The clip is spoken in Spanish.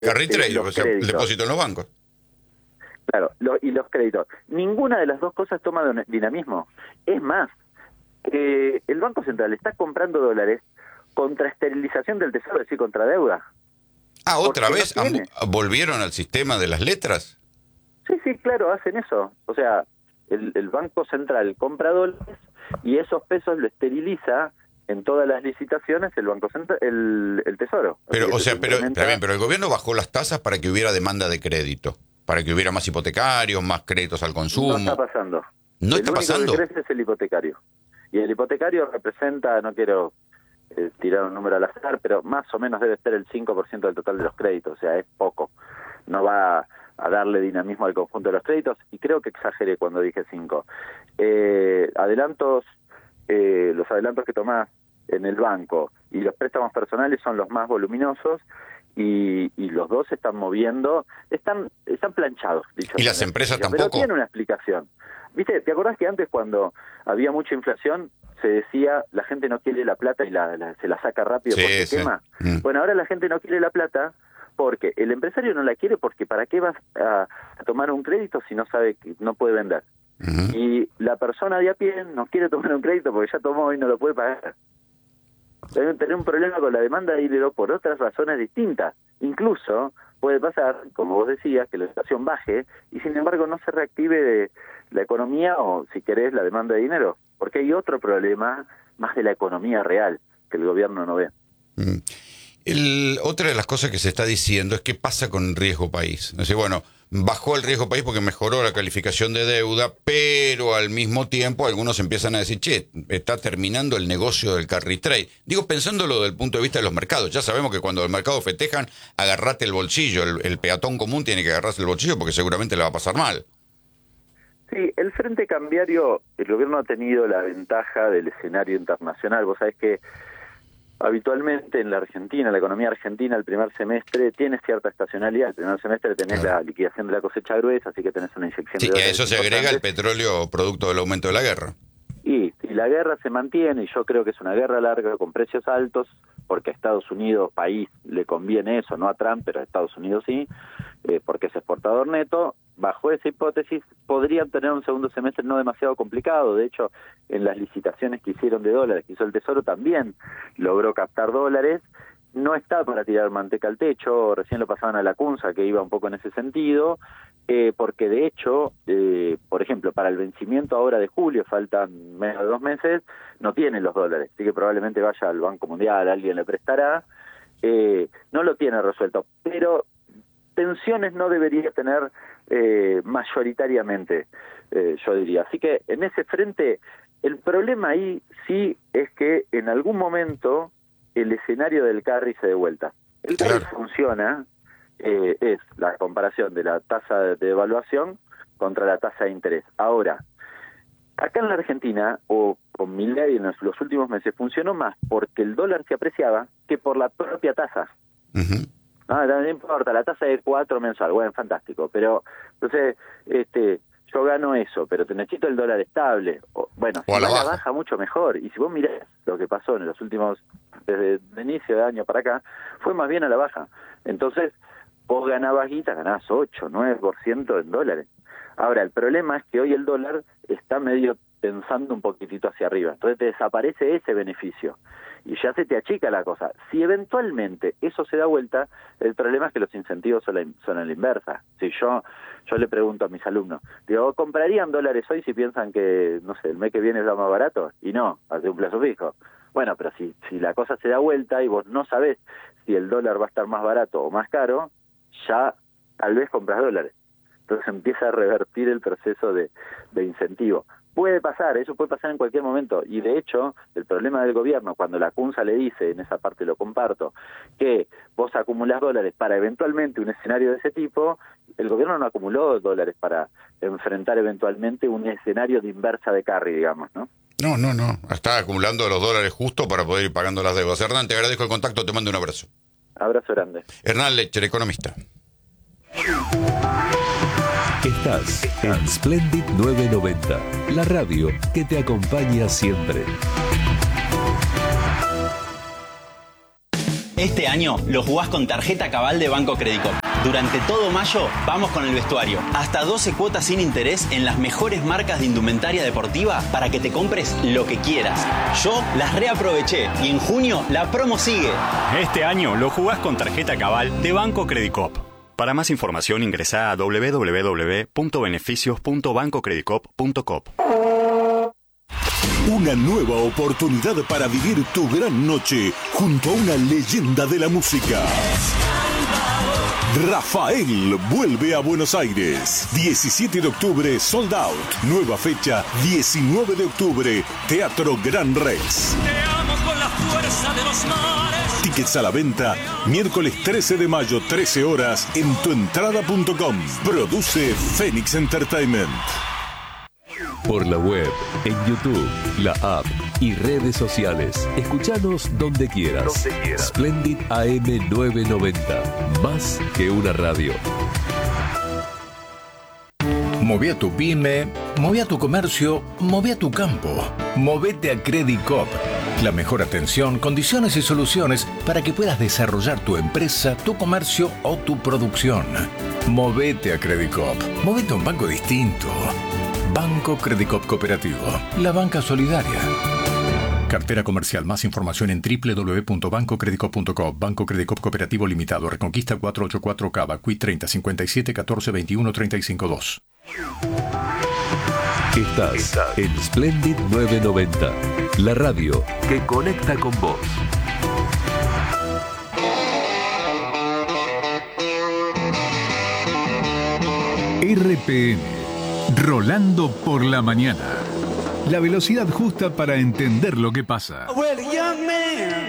Carry trade, los o sea, créditos. depósito en los bancos. Claro, y los créditos. Ninguna de las dos cosas toma dinamismo. Es más, el Banco Central está comprando dólares contra esterilización del tesoro, es decir, contra deuda. Ah, ¿otra Porque vez? no tiene. ¿Volvieron al sistema de las letras? Sí, claro, hacen eso. O sea, el Banco Central compra dólares y esos pesos lo esteriliza en todas las licitaciones el Banco Central, el Tesoro. Pero, Así o que sea, se pero, incrementa. está bien, pero el gobierno bajó las tasas para que hubiera demanda de crédito, para que hubiera más hipotecarios, más créditos al consumo. No está pasando. ¿No está El único pasando? que crece es el hipotecario. Y el hipotecario representa, no quiero tirar un número al azar, pero más o menos debe ser el 5% del total de los créditos, o sea, es poco. No va a darle dinamismo al conjunto de los créditos, y creo que exageré cuando dije 5. Los adelantos que tomás en el banco y los préstamos personales son los más voluminosos, y los dos se están moviendo, están planchados, dicho ¿Y sea las de empresas expresión, tampoco? pero tiene una explicación. ¿Viste? ¿Te acordás que antes, cuando había mucha inflación, se decía la gente no quiere la plata y se la saca rápido Sí, porque sí. quema? Bueno, ahora la gente no quiere la plata porque el empresario no la quiere, porque ¿para qué vas a tomar un crédito si no sabe que no puede vender? Ujú. Y la persona de a pie no quiere tomar un crédito porque ya tomó y no lo puede pagar. Deben tener un problema con la demanda de dinero por otras razones distintas. Incluso puede pasar, como vos decías, que la inflación baje y sin embargo no se reactive la economía, o si querés la demanda de dinero, porque hay otro problema más de la economía real que el gobierno no ve. Otra de las cosas que se está diciendo es qué pasa con el riesgo país. Es decir, bueno, bajó el riesgo país porque mejoró la calificación de deuda, pero al mismo tiempo algunos empiezan a decir, che, está terminando el negocio del carry trade. Digo, pensándolo desde el punto de vista de los mercados. Ya sabemos que cuando el mercado festejan, agarrate el bolsillo. El peatón común tiene que agarrarse el bolsillo porque seguramente le va a pasar mal. Sí, el frente cambiario, el gobierno ha tenido la ventaja del escenario internacional. Vos sabés que habitualmente en la Argentina, la economía argentina, el primer semestre tiene cierta estacionalidad. El primer semestre tenés la liquidación de la cosecha gruesa, así que tenés una inyección Sí, de y a dólares eso se agrega el importantes. petróleo producto del aumento de la guerra. Y la guerra se mantiene, y yo creo que es una guerra larga con precios altos, porque a Estados Unidos, país, le conviene eso, no a Trump, pero a Estados Unidos sí, porque es exportador neto. Bajo esa hipótesis, podrían tener un segundo semestre no demasiado complicado. De hecho, en las licitaciones que hicieron de dólares, que hizo el Tesoro, también logró captar dólares. No está para tirar manteca al techo, recién lo pasaban a la CUNSA, que iba un poco en ese sentido, porque de hecho, por ejemplo, para el vencimiento ahora de julio, faltan menos de 2 meses, no tienen los dólares, así que probablemente vaya al Banco Mundial, alguien le prestará, no lo tiene resuelto, pero tensiones no debería tener mayoritariamente, yo diría. Así que en ese frente, el problema ahí sí es que en algún momento el escenario del carry se dé vuelta. El carry funciona, es la comparación de la tasa de evaluación contra la tasa de interés. Ahora, acá en la Argentina, o con Milei en los últimos meses, funcionó más porque el dólar se apreciaba que por la propia tasa. Uh-huh. No importa, la tasa de 4 mensual, bueno, fantástico, pero entonces yo gano eso, pero te necesito el dólar estable. Bueno, si a la va a la baja. baja, mucho mejor. Y si vos mirás lo que pasó en los últimos, desde el inicio de año para acá, fue más bien a la baja. Entonces, vos ganabas guita, ganabas 8, 9% en dólares. Ahora, el problema es que hoy el dólar está medio pensando un poquitito hacia arriba, entonces te desaparece ese beneficio y ya se te achica la cosa. Si eventualmente eso se da vuelta, el problema es que los incentivos son a la inversa. Si yo le pregunto a mis alumnos, digo, ¿comprarían dólares hoy si piensan que, no sé, el mes que viene es lo más barato? Y no, hace un plazo fijo. Bueno, pero si la cosa se da vuelta y vos no sabés si el dólar va a estar más barato o más caro, ya tal vez compras dólares. Entonces empieza a revertir el proceso de incentivo. Puede pasar, eso puede pasar en cualquier momento, y de hecho, el problema del gobierno, cuando la CUNSA le dice, en esa parte lo comparto, que vos acumulás dólares para eventualmente un escenario de ese tipo, el gobierno no acumuló dólares para enfrentar eventualmente un escenario de inversa de carry, digamos, ¿no? No. Está acumulando los dólares justo para poder ir pagando las deudas. Hernán, te agradezco el contacto, te mando un abrazo. Abrazo grande. Hernán Lecher, economista. Estás en Splendid 990, la radio que te acompaña siempre. Este año lo jugás con tarjeta Cabal de Banco Credicop. Durante todo mayo vamos con el vestuario. Hasta 12 cuotas sin interés en las mejores marcas de indumentaria deportiva para que te compres lo que quieras. Yo las reaproveché y en junio la promo sigue. Este año lo jugás con tarjeta Cabal de Banco Credicop. Para más información ingresá a www.beneficios.bancocredicop.com. Una nueva oportunidad para vivir tu gran noche junto a una leyenda de la música. Rafael vuelve a Buenos Aires. 17 de octubre, sold out. Nueva fecha, 19 de octubre, Teatro Gran Rex. Te amo con la fuerza de los mares. Tickets a la venta, miércoles 13 de mayo, 13 horas, en tuentrada.com. Produce Phoenix Entertainment. Por la web, en YouTube, la app y redes sociales. Escuchanos donde quieras. Splendid AM 990. Más que una radio. Moví a tu pyme, moví a tu comercio, moví a tu campo. Movete a Credicop. La mejor atención, condiciones y soluciones para que puedas desarrollar tu empresa, tu comercio o tu producción. Movete a Credicop. Movete a un banco distinto. Banco Credicop Cooperativo, la banca solidaria. Cartera comercial. Más información en www.bancocredicop.com. Banco Credicop Cooperativo Limitado. Reconquista 484 Cava. Cuit 30 57 14 21 35 2. Estás en Splendid 990. La radio que conecta con vos. RPM. Rolando por la mañana. La velocidad justa para entender lo que pasa.